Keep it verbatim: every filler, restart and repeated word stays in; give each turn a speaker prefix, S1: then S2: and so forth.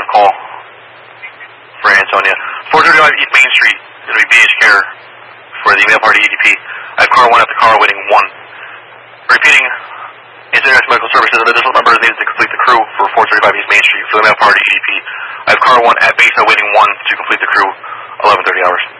S1: call for Antonia. four thirty-five East Main Street. It'll be B H Care for the email party E D P. I have car one at the car waiting one. Repeating, International Medical Services, an additional number is needed to complete the crew for four thirty-five East Main Street for the email party E D P. I have car one at base waiting one to complete the crew, eleven thirty hours.